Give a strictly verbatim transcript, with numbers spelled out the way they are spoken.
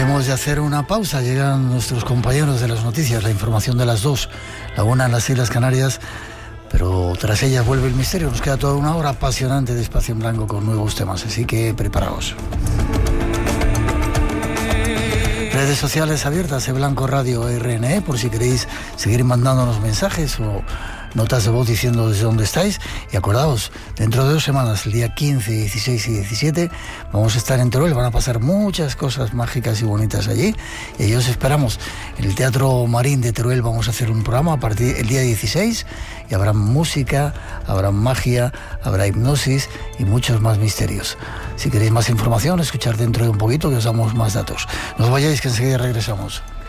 Hemos de hacer una pausa, llegan nuestros compañeros de las noticias, la información de las dos, la una en las Islas Canarias, pero tras ellas vuelve el misterio. Nos queda toda una hora apasionante de Espacio en Blanco con nuevos temas, así que preparaos. Redes sociales abiertas, E Blanco Radio R N E, por si queréis seguir mandándonos mensajes o notas de voz diciendo desde dónde estáis. Y acordaos, dentro de dos semanas, el día quince, dieciséis y diecisiete, vamos a estar en Teruel. Van a pasar muchas cosas mágicas y bonitas allí. Y ahí os esperamos. En el Teatro Marín de Teruel vamos a hacer un programa a partir del día dieciséis. Y habrá música, habrá magia, habrá hipnosis y muchos más misterios. Si queréis más información, escuchar dentro de un poquito que os damos más datos. No os vayáis, que enseguida regresamos.